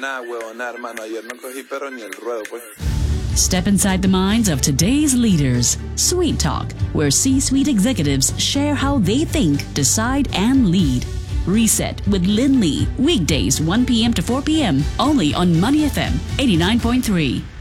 Nah, huevón, nada, hermano. Ayer no cogí pero ni el ruedo, pues. Step inside the minds of today's leaders. Sweet Talk, where C-suite executives share how they think, decide, and lead. Reset with Lynn Lee, weekdays 1 p.m. to 4 p.m. only on Money FM 89.3.